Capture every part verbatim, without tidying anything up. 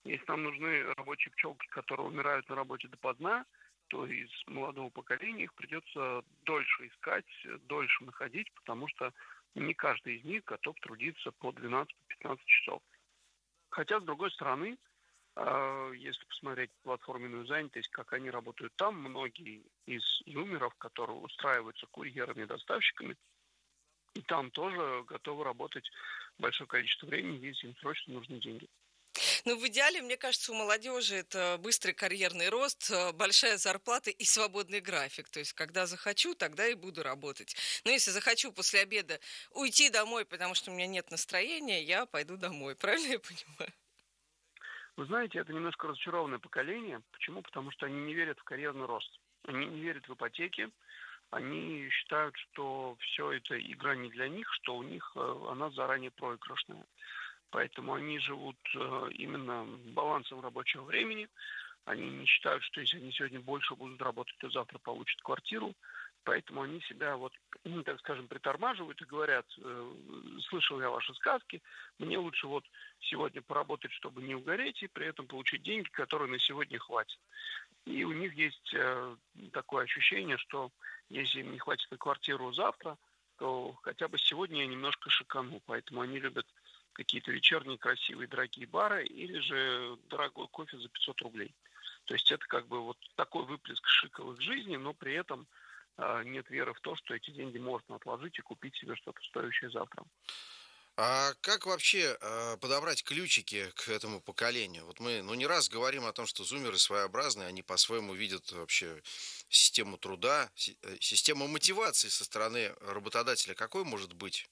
Если нам нужны рабочие пчелки, которые умирают на работе допоздна, то из молодого поколения их придется дольше искать, дольше находить, потому что не каждый из них готов трудиться по двенадцать-пятнадцать часов. Хотя, с другой стороны, э, если посмотреть платформенную занятость, как они работают там, многие из зумеров, которые устраиваются курьерами и доставщиками, и там тоже готовы работать большое количество времени, если им срочно нужны деньги. Ну, в идеале, мне кажется, у молодежи это быстрый карьерный рост, э, большая зарплата и свободный график. То есть, когда захочу, тогда и буду работать. Но если захочу после обеда уйти домой, потому что у меня нет настроения, я пойду домой. Правильно я понимаю? Вы знаете, это немножко разочарованное поколение. Почему? Потому что они не верят в карьерный рост. Они не верят в ипотеки. Они считают, что все это игра не для них, что у них э, она заранее проигрышная. Поэтому они живут э, именно балансом рабочего времени. Они не считают, что если они сегодня больше будут работать, то завтра получат квартиру. Поэтому они себя, вот, ну, так скажем, притормаживают и говорят: э, слышал я ваши сказки, мне лучше вот сегодня поработать, чтобы не угореть, и при этом получить деньги, которые на сегодня хватит. И у них есть э, такое ощущение, что если им не хватит на квартиру завтра, то хотя бы сегодня я немножко шикану. Поэтому они любят какие-то вечерние красивые дорогие бары или же дорогой кофе за пятьсот рублей. То есть это как бы вот такой выплеск шика в их жизни, но при этом а, нет веры в то, что эти деньги можно отложить и купить себе что-то стоящее завтра. А как вообще э, подобрать ключики к этому поколению? Вот мы, ну, не раз говорим о том, что зумеры своеобразные, они по-своему видят вообще систему труда, си- э, система мотивации со стороны работодателя. Какой может быть?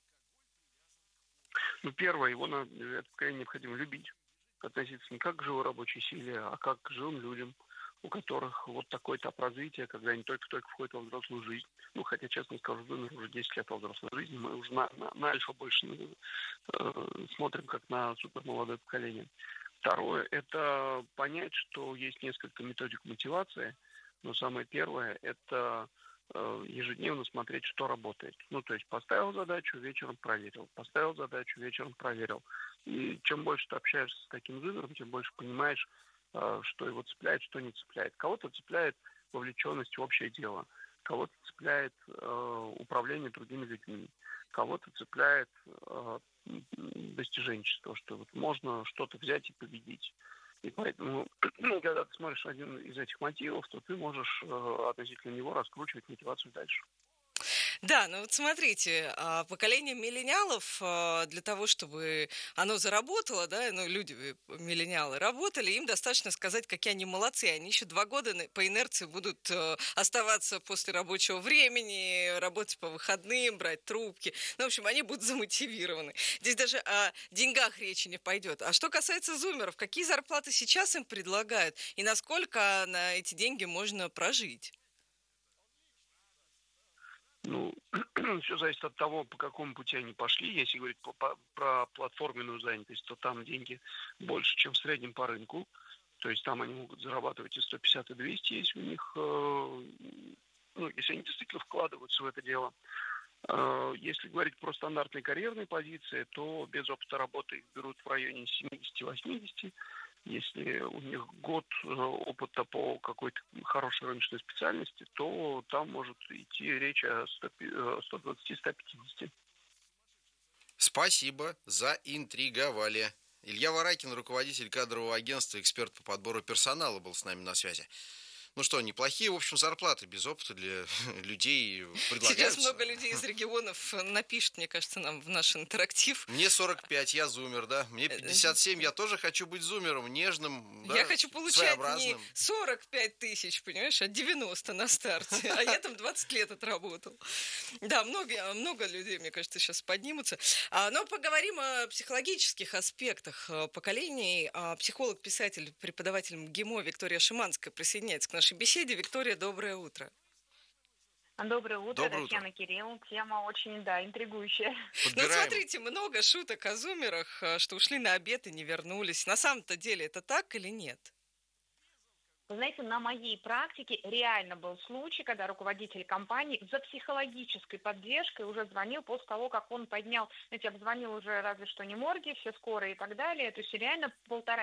Ну, первое, его на, это поколение необходимо любить, относиться не как к живой рабочей силе, а как к живым людям, у которых вот такой этап развития, когда они только-только входят во взрослую жизнь. Ну, хотя, честно скажу, Зумер уже десять лет во взрослой жизни, мы уже на, на, на альфа больше э, смотрим как на супер молодое поколение. Второе – это понять, что есть несколько методик мотивации, но самое первое – это э, ежедневно смотреть, что работает. Ну, то есть поставил задачу, вечером проверил, поставил задачу, вечером проверил. И чем больше ты общаешься с таким зумером, тем больше понимаешь, э, что его цепляет, что не цепляет. Кого-то цепляет вовлеченность в общее дело, кого-то цепляет э, управление другими людьми, кого-то цепляет э, достиженчество, что вот можно что-то взять и победить. И поэтому, когда ты смотришь один из этих мотивов, то ты можешь э, относительно него раскручивать мотивацию дальше. Да, ну вот смотрите, а, поколение миллениалов а, для того, чтобы оно заработало, да, ну люди э, миллениалы работали, им достаточно сказать, какие они молодцы. Они еще два года на- по инерции будут э, оставаться после рабочего времени, работать по выходным, брать трубки. Ну, в общем, они будут замотивированы. Здесь даже о деньгах речи не пойдет. А что касается зумеров, какие зарплаты сейчас им предлагают и насколько на эти деньги можно прожить? Ну, все зависит от того, по какому пути они пошли. Если говорить по- по- про платформенную занятость, то там деньги больше, чем в среднем по рынку. То есть там они могут зарабатывать и сто пятьдесят, и двести, если у них, э, ну, если они действительно вкладываются в это дело. Э, Если говорить про стандартные карьерные позиции, то без опыта работы их берут в районе семьдесят-восемьдесят. Если у них год э, опыта по какой-то хорошей рыночной специальности, то там может идти речь о сто двадцать - сто пятьдесят. Спасибо, заинтриговали. Илья Варакин, руководитель кадрового агентства, эксперт по подбору персонала, был с нами на связи. Ну что, неплохие, в общем, зарплаты без опыта для людей Сейчас предлагаются. много людей из регионов э, напишут, мне кажется, нам в наш интерактив. Мне сорок пять, я зумер, да. Мне Э, пятьдесят семь, я тоже хочу быть зумером, нежным, Я да, хочу получать не своеобразным. сорок пять тысяч, понимаешь, а девяносто на старте. А я там двадцать лет отработал. Да, много, много людей, мне кажется, сейчас поднимутся. А, но поговорим о психологических аспектах э, поколений. А, психолог, писатель, преподаватель МГИМО Виктория Шиманская присоединяется к нашей беседе. Виктория, доброе утро. Доброе утро, Доброе утро. Татьяна, Кирилл. Тема очень, да, интригующая. Ну вот Подбираем. смотрите, много шуток о зумерах, э, что ушли на обед и не вернулись. На самом-то деле это так или нет? Вы знаете, на моей практике реально был случай, когда руководитель компании за психологической поддержкой уже звонил после того, как он поднял, знаете, обзвонил уже разве что не морги, все скорые и так далее. То есть реально полтора